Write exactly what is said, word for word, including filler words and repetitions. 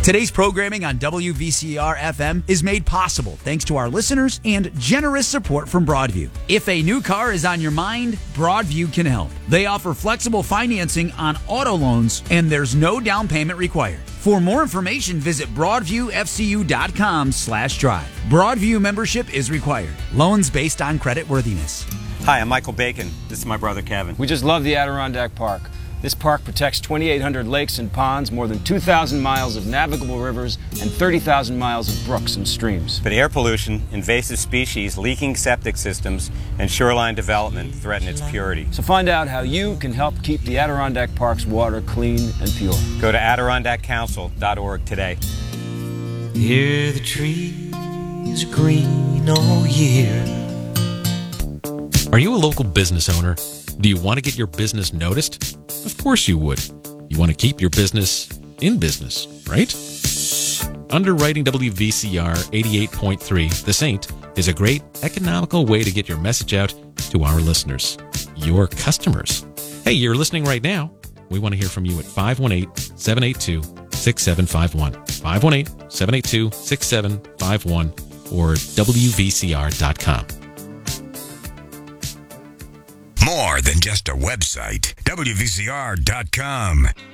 Today's programming on W V C R F M is made possible thanks to our listeners and generous support from Broadview. If a new car is on your mind, Broadview can help. They offer flexible financing on auto loans, and there's no down payment required. For more information, visit broadviewfcu.com slash drive. Broadview membership is required. Loans based on credit worthiness. Hi, I'm Michael Bacon. This is my brother Kevin. We just love the Adirondack Park. This park protects twenty-eight hundred lakes and ponds, more than two thousand miles of navigable rivers, and thirty thousand miles of brooks and streams. But air pollution, invasive species, leaking septic systems, and shoreline development threaten its purity. So find out how you can help keep the Adirondack Park's water clean and pure. Go to adirondack council dot org today. Hear the trees are green all year. Are you a local business owner? Do you want to get your business noticed? Of course you would. You want to keep your business in business, right? Underwriting W V C R eighty-eight point three, The Saint, is a great economical way to get your message out to our listeners, your customers. Hey, you're listening right now. We want to hear from you at five one eight, seven eight two, six seven five one, five one eight, seven eight two, six seven five one, or W V C R dot com. More than just a website, W V C R dot com.